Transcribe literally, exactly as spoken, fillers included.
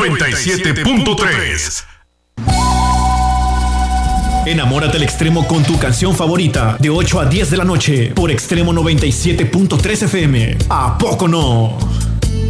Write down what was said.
noventa y siete punto tres. Enamórate al extremo con tu canción favorita de ocho a diez de la noche por Extremo noventa y siete punto tres F M. ¿A poco no?